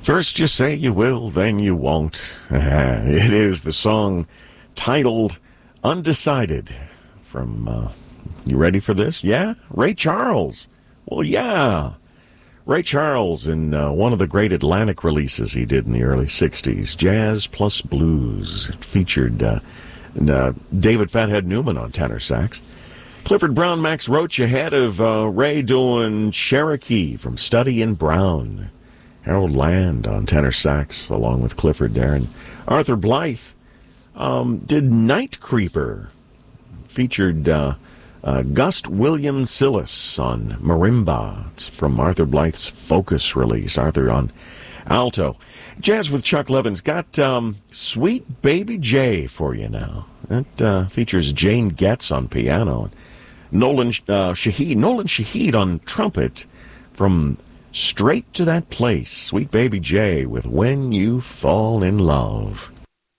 First you say you will, then you won't. It is the song titled Undecided from, you ready for this? Yeah? Ray Charles. Well, yeah. Ray Charles in one of the great Atlantic releases he did in the early 60s, Jazz Plus Blues. It featured David Fathead Newman on tenor sax. Clifford Brown, Max Roach ahead of Ray doing Cherokee from Study in Brown. Harold Land on tenor sax along with Clifford there. And Arthur Blythe did Night Creeper. Featured Gust William Sillis on marimba. It's from Arthur Blythe's Focus release. Arthur on alto. Jazz with Chuck Levin's got Sweet Baby J for you now. That features Jane Getz on piano. Nolan Shahid on trumpet from Straight to That Place. Sweet Baby J with When You Fall in Love.